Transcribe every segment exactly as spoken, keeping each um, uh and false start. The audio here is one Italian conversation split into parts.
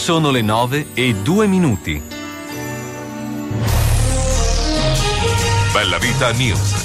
Sono le nove e due minuti. Bella Vita News.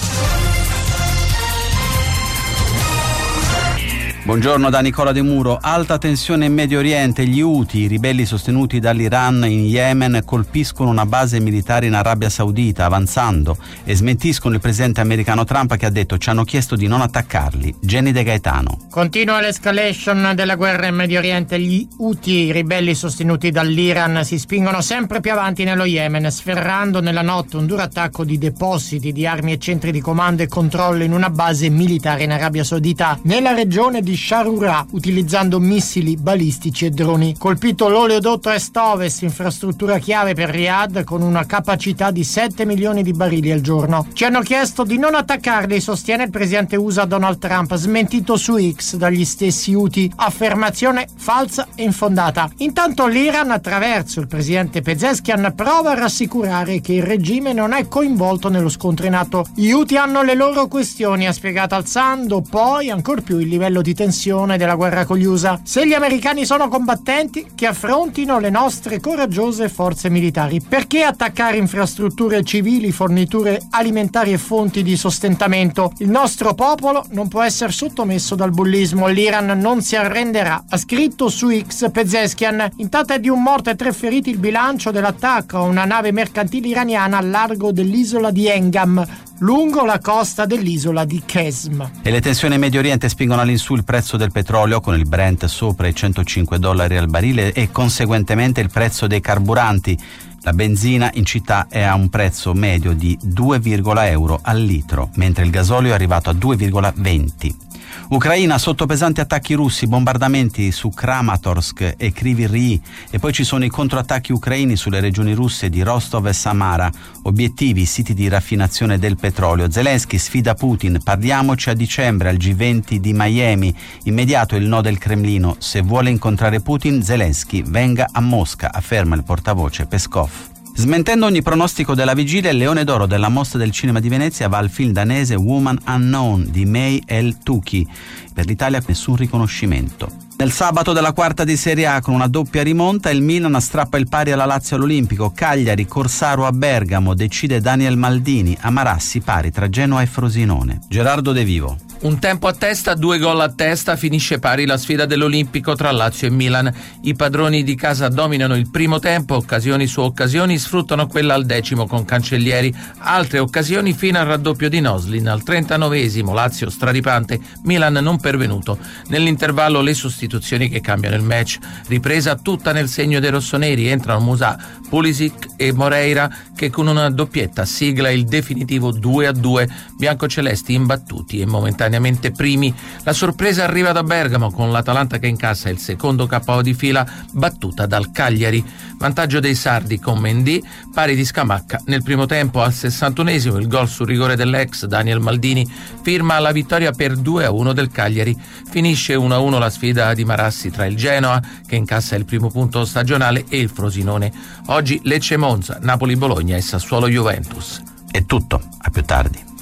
Buongiorno da Nicola De Muro. Alta tensione in Medio Oriente. Gli Houthi, i ribelli sostenuti dall'Iran in Yemen, colpiscono una base militare in Arabia Saudita, avanzando, e smentiscono il presidente americano Trump, che ha detto ci hanno chiesto di non attaccarli. Jenny De Gaetano. Continua l'escalation della guerra in Medio Oriente. Gli Houthi, i ribelli sostenuti dall'Iran, si spingono sempre più avanti nello Yemen, sferrando nella notte un duro attacco di depositi di armi e centri di comando e controllo in una base militare in Arabia Saudita, nella regione di Sharura, utilizzando missili balistici e droni. Colpito l'oleodotto est-ovest, infrastruttura chiave per Riyadh, con una capacità di sette milioni di barili al giorno. Ci hanno chiesto di non attaccarli, sostiene il presidente U S A Donald Trump, smentito su X dagli stessi Houthi. Affermazione falsa e infondata. Intanto l'Iran, attraverso il presidente Pezeshkian, prova a rassicurare che il regime non è coinvolto nello scontro in atto. Gli Houthi hanno le loro questioni, ha spiegato alzando poi ancor più il livello di tensione della guerra con gli U S A. Se gli americani sono combattenti, che affrontino le nostre coraggiose forze militari. Perché attaccare infrastrutture civili, forniture alimentari e fonti di sostentamento? Il nostro popolo non può essere sottomesso dal bullismo. L'Iran non si arrenderà, ha scritto su X Pezeshkian. Intanto è di un morto e tre feriti il bilancio dell'attacco a una nave mercantile iraniana al largo dell'isola di Engam, lungo la costa dell'isola di Qesm. E le tensioni in Medio Oriente spingono all'insù il prezzo del petrolio, con il Brent sopra i centocinque dollari al barile, e conseguentemente il prezzo dei carburanti. La benzina in città è a un prezzo medio di due virgola euro al litro, mentre il gasolio è arrivato a due virgola venti. Ucraina sotto pesanti attacchi russi, bombardamenti su Kramatorsk e Kryvyi Rih, e poi ci sono i controattacchi ucraini sulle regioni russe di Rostov e Samara. Obiettivi, siti di raffinazione del petrolio. Zelensky sfida Putin, parliamoci a dicembre al G venti di Miami. Immediato il no del Cremlino, se vuole incontrare Putin, Zelensky venga a Mosca, afferma il portavoce Peskov. Smentendo ogni pronostico della vigilia, il Leone d'Oro della Mostra del Cinema di Venezia va al film danese Woman Unknown di May El Touki. Per l'Italia nessun riconoscimento. Nel sabato della quarta di Serie A, con una doppia rimonta, il Milan strappa il pari alla Lazio all'Olimpico. Cagliari, Corsaro a Bergamo, decide Daniel Maldini. A Marassi pari tra Genoa e Frosinone. Gerardo De Vivo. Un tempo a testa, due gol a testa, finisce pari la sfida dell'Olimpico tra Lazio e Milan. I padroni di casa dominano il primo tempo, occasioni su occasioni, sfruttano quella al decimo con Cancellieri. Altre occasioni fino al raddoppio di Noslin al trentanovesimo, Lazio straripante, Milan non pervenuto. Nell'intervallo le sostituzioni che cambiano il match. Ripresa tutta nel segno dei rossoneri, entrano Musà, Pulisic e Moreira, che con una doppietta sigla il definitivo due a due, biancocelesti imbattuti e momentaneamente primi. La sorpresa arriva da Bergamo, con l'Atalanta che incassa il secondo K O di fila, battuta dal Cagliari. Vantaggio dei sardi con Mendy, pari di Scamacca. Nel primo tempo, al sessantunesimo, il gol su rigore dell'ex Daniel Maldini firma la vittoria per due a uno del Cagliari. Finisce uno a uno la sfida di Marassi tra il Genoa, che incassa il primo punto stagionale, e il Frosinone. Oggi Lecce Monza, Napoli Bologna e Sassuolo Juventus. È tutto, a più tardi.